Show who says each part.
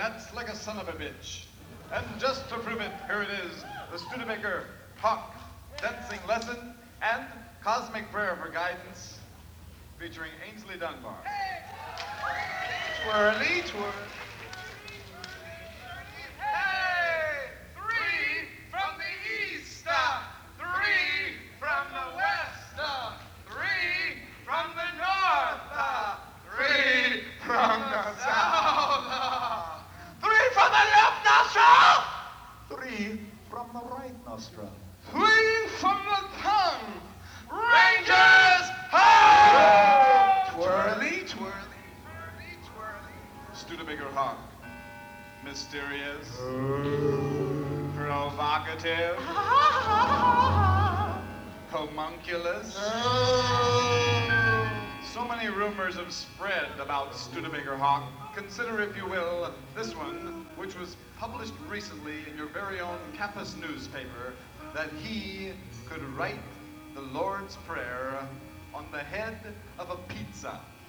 Speaker 1: clarinets like a son of a bitch. And just to prove it, here it is, the Studebaker Hawk Dancing Lesson and Cosmic Prayer for Guidance, featuring Ainsley Dunbar. Twirly, twirly.
Speaker 2: Hey! 3 from the east, 3 from the west, 3 from the north, 3 from the south, 3 from the left nostril,
Speaker 1: 3 from the right nostril.
Speaker 2: 3 from the tongue. Rangers, ho!
Speaker 1: Twirly, twirly. Studebaker Hawk. Mysterious. Provocative. Homunculus. So many rumors have spread about Studebaker Hawk. Consider, if you will, this one, which was published recently in your very own campus newspaper, that he could write the Lord's Prayer on the head of a pizza.